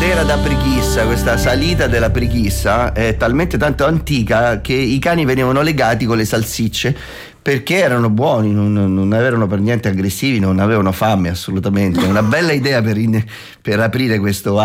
scalera da Prichissa, questa salita della Prichissa è talmente tanto antica che i cani venivano legati con le salsicce perché erano buoni, non erano per niente aggressivi, non avevano fame assolutamente. È una bella idea per aprire questo